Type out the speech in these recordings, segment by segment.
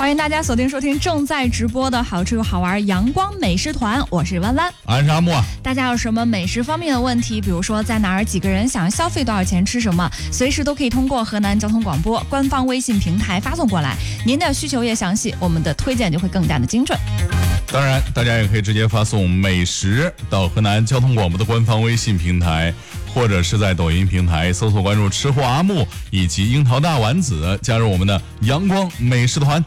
欢迎大家锁定收听正在直播的好吃又好玩阳光美食团，我是弯弯， 俺是阿莫。 大家有什么美食方面的问题，比如说在哪儿几个人想要消费多少钱吃什么，随时都可以通过河南交通广播官方微信平台发送过来，您的需求越详细，我们的推荐就会更加的精准。 当然大家也可以直接发送美食到河南交通广播的官方微信平台，或者是在抖音平台搜索关注吃货阿木以及樱桃大丸子，加入我们的阳光美食团。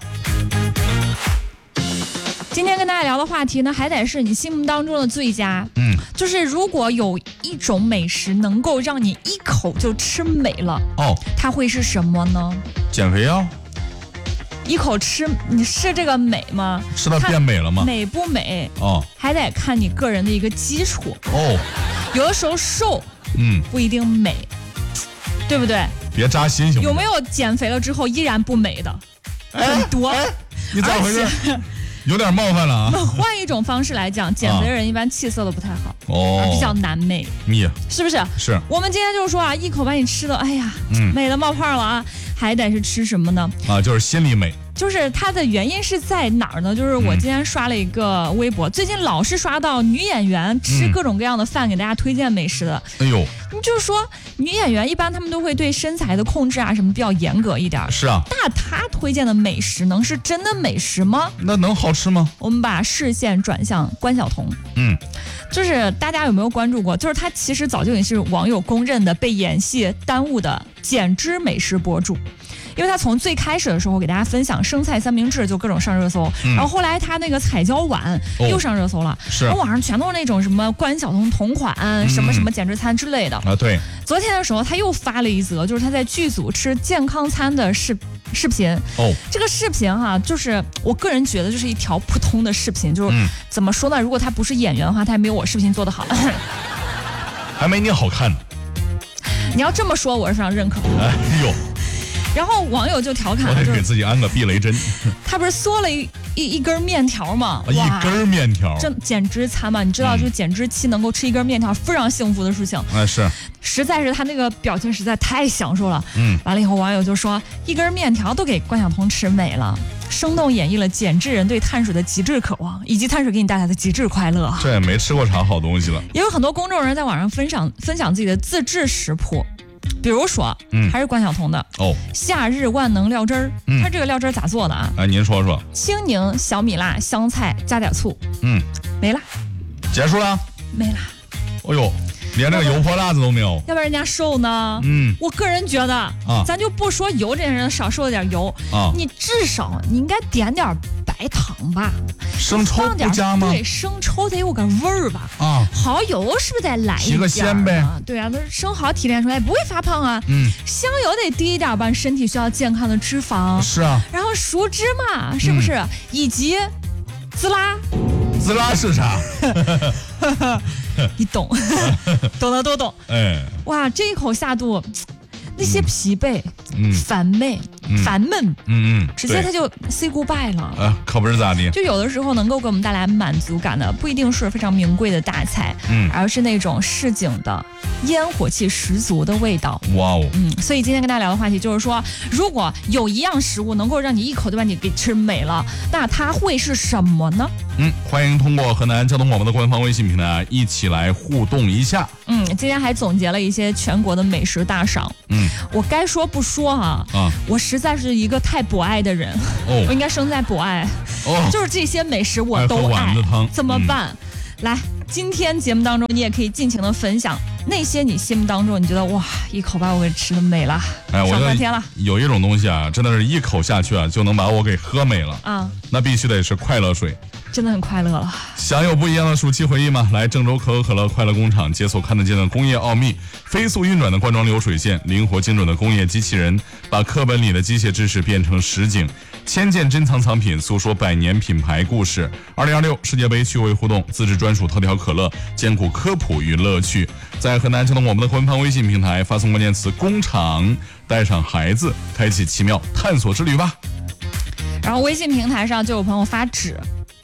今天跟大家聊的话题呢，还得是你心目当中的最佳。就是如果有一种美食能够让你一口就吃美了，它会是什么呢？ 减肥药。 一口吃，你是这个美吗？ 吃到变美了吗？ 美不美？还得看你个人的一个基础。有的时候瘦，不一定美，对不对？ 别扎心行吗？ 有没有减肥了之后依然不美的？很多。 你咋回事？有点冒犯了啊！ 换一种方式来讲，减肥的人一般气色都不太好，比较难美，是不是？ 是。 我们今天就是说啊，一口把你吃的，哎呀，美的冒泡了啊，还得是吃什么呢？ 就是心里美。 就是它的原因是在哪儿呢？就是我今天刷了一个微博，最近老是刷到女演员吃各种各样的饭，给大家推荐美食的。 哎呦， 就是说女演员一般她们都会对身材的控制啊什么比较严格一点。 是啊。 那她推荐的美食能是真的美食吗？ 那能好吃吗？ 我们把视线转向关晓彤。就是大家有没有关注过？就是她其实早就已经是网友公认的被演戏耽误的减脂美食博主。因为他从最开始的时候给大家分享生菜三明治就各种上热搜，然后后来他那个彩椒碗又上热搜了，然后网上全都是那种什么关晓彤同款什么什么减脂餐之类的啊。 对， 昨天的时候他又发了一则，就是他在剧组吃健康餐的视频。这个视频哈，就是我个人觉得就是一条普通的视频，就是怎么说呢？如果他不是演员的话，他也没有我视频做得好， 还没你好看呢。 你要这么说，我是非常认可的。 哎呦。 然后网友就调侃， 我得给自己安个避雷针。 他不是嗦了一根面条吗？ 一根面条， 这减脂餐嘛，你知道，就是减脂期能够吃一根面条，非常幸福的事情。 是， 实在是他那个表情实在太享受了。完了以后，网友就说一根面条都给关晓彤吃美了，生动演绎了减脂人对碳水的极致渴望，以及碳水给你带来的极致快乐。 这也没吃过啥好东西了。 也有很多公众人在网上分享自己的自制食谱。比如说，还是关晓彤的夏日万能料汁儿。它这个料汁儿咋做的啊？ 您说说。 青柠、小米辣、香菜，加点醋。没了。 结束了？ 没了。 哎呦，连这个油泼辣子都没有。 要不然人家瘦呢？我个人觉得咱就不说油，这些人少受点油你至少你应该点点白糖吧。 生抽不加吗？ 对，生抽得有个味儿吧。蚝油是不是得来一点？ 提个鲜呗。 对啊，那生蚝提炼出来不会发胖啊。香油得低一点吧，身体需要健康的脂肪。 是啊。 然后熟芝麻是不是？以及滋拉。 滋拉是啥？ 你懂，懂的都懂。哇，这一口下肚。那些疲惫、烦闷，直接他就 say goodbye 了。 可不是咋地。 就有的时候能够给我们带来满足感的，不一定是非常名贵的大菜，而是那种市井的烟火气十足的味道。 哇哦。 所以今天跟大家聊的话题就是说，如果有一样食物能够让你一口就把你给吃美了，那它会是什么呢？ 欢迎通过河南交通广播的官方微信平台一起来互动一下。 今天还总结了一些全国的美食大赏。我该说不说我实在是一个太博爱的人。我应该生在博爱。就是这些美食我都爱。怎么办？来，今天节目当中你也可以尽情的分享那些你心目当中你觉得哇一口把我给吃的美了，上半天了。 有一种东西真的是一口下去就能把我给喝美了那必须得是快乐水。 真的很快乐了。 享有不一样的暑期回忆吗？来郑州可口可乐快乐工厂，解锁看得见的工业奥秘，飞速运转的灌装流水线，灵活精准的工业机器人，把课本里的机械知识变成实景，千件珍藏藏品，诉说100年品牌故事。2026世界杯趣味互动，自制专属头条可乐，兼顾科普与乐趣。在河南交通广播的官方微信平台发送关键词工厂，带上孩子，开启奇妙探索之旅吧。 然后微信平台上就有朋友发纸，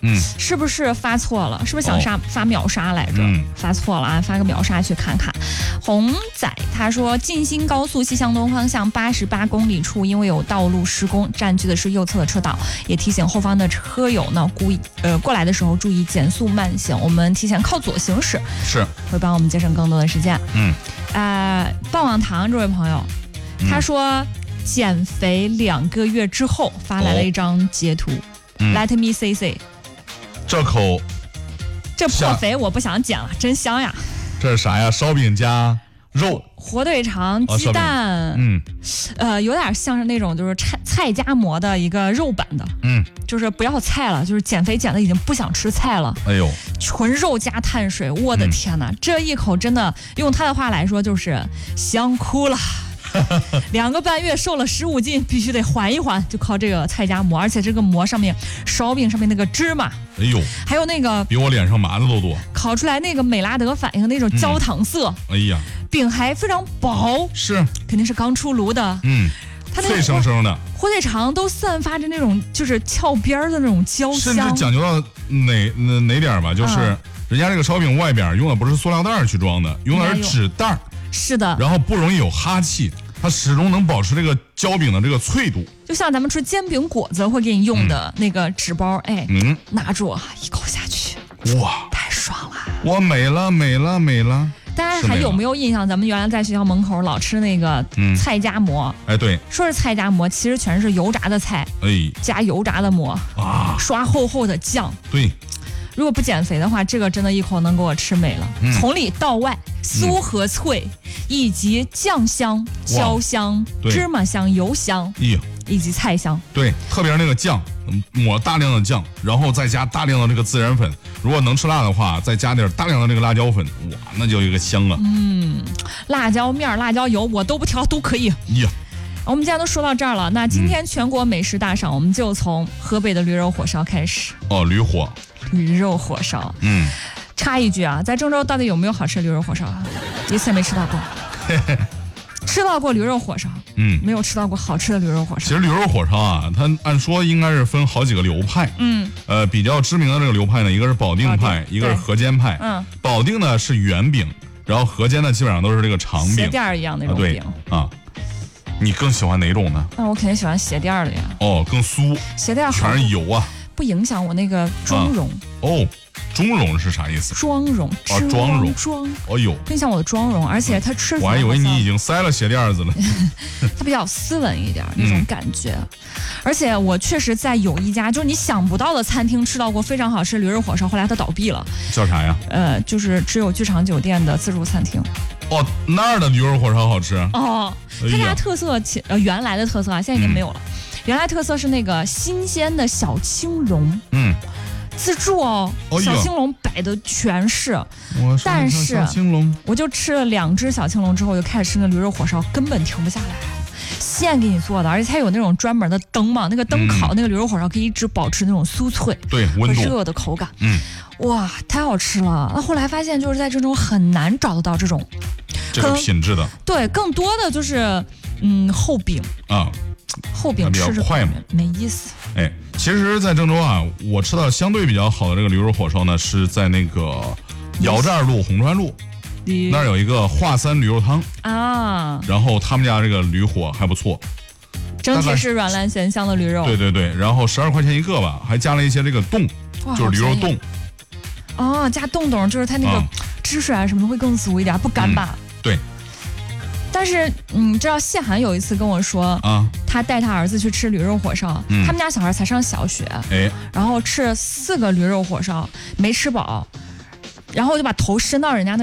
是不是发错了？是不是想发秒杀来着？发错了啊，发个秒杀去看看。红仔他说，晋兴高速西向东方向88公里处，因为有道路施工，占据的是右侧的车道，也提醒后方的车友呢，过来的时候注意减速慢行，我们提前靠左行驶， 是会帮我们节省更多的时间。棒棒糖这位朋友，他说减肥2个月之后发来了一张截图。Let me say， 这口这破肥我不想减了，真香呀！ 这是啥呀？烧饼加肉、 火腿肠、鸡蛋，有点像是那种就是菜夹馍的一个肉版的，就是不要菜了，就是减肥减的已经不想吃菜了。哎呦，纯肉加碳水，我的天哪，这一口真的用他的话来说就是香哭了。2个半月瘦了15斤，必须得缓一缓，就靠这个菜夹馍，而且这个馍上面烧饼上面那个芝麻，哎呦，还有那个比我脸上麻子都多， 烤出来那个美拉德反应那种焦糖色，哎呀，饼还非常薄， 是肯定是刚出炉的，它那脆生生的火腿肠都散发着那种就是翘边的那种焦香， 甚至讲究到哪点吧，就是人家这个烧饼外边用的不是塑料袋去装的，用的是纸袋， 是的， 然后不容易有哈气。它始终能保持这个焦饼的这个脆度， 就像咱们吃煎饼果子会给你用的那个纸包，拿住一口下去，哇，太爽了！ 哇，美了。 大家还有没有印象？咱们原来在学校门口老吃那个菜夹馍， 对， 说是菜夹馍，其实全是油炸的菜，加油炸的馍啊，刷厚厚的酱， 对。 如果不减肥的话，这个真的一口能给我吃没了，从里到外酥和脆，以及酱香、焦香、芝麻香、油香，以及菜香。 对，特别是那个酱，抹大量的酱，然后再加大量的这个孜然粉，如果能吃辣的话，再加点大量的这个辣椒粉，哇，那就一个香了。 辣椒面、辣椒油我都不挑，都可以。我们今天都说到这儿了，那今天全国美食大赏，我们就从河北的驴肉火烧开始。驴肉火烧，插一句啊，在郑州到底有没有好吃的驴肉火烧？一次也没吃到过。吃到过驴肉火烧，没有吃到过好吃的驴肉火烧。 其实驴肉火烧啊，它按说应该是分好几个流派，比较知名的这个流派呢，一个是保定派，一个是河间派。保定呢是圆饼，然后河间呢基本上都是这个长饼， 鞋垫一样那种饼啊。你更喜欢哪种呢？ 那我肯定喜欢鞋垫的呀。 更酥， 鞋垫全是油啊， 不影响我那个妆容。 妆容是啥意思？ 妆容， 妆容， 影响我的妆容，而且它吃起来， 我还以为你已经塞了鞋垫子了。 它比较斯文一点那种感觉，而且我确实在有一家就是你想不到的餐厅吃到过非常好吃的驴肉火烧，后来它倒闭了。 叫啥呀？ 就是只有剧场酒店的自助餐厅。 那儿的驴肉火烧好吃。 他家特色原来的特色啊，现在已经没有了。原来特色是那个新鲜的小青龙，自助小青龙摆的全是。但是我就吃了2只小青龙之后，就开始吃那驴肉火烧，根本停不下来。现给你做的，而且它有那种专门的灯嘛，那个灯烤那个驴肉火烧可以一直保持那种酥脆、 温度热的口感。哇，太好吃了！那后来发现就是在郑州很难找得到这种品质的。 对，更多的就是厚饼啊，厚饼吃着快嘛， 没意思。 其实，在郑州啊，我吃到相对比较好的这个驴肉火烧呢，是在那个姚寨路、红川路。那儿有一个华三驴肉汤啊，然后他们家这个驴火还不错， 整体是软烂咸香的驴肉。 对，然后12块钱一个吧，还加了一些这个冻，就是驴肉冻。 加冻冻，就是它那个汁水啊什么的会更足一点，不干巴。 对。 但是你知道谢涵有一次跟我说他带他儿子去吃驴肉火烧，他们家小孩才上小学，然后吃4个驴肉火烧没吃饱，然后就把头伸到人家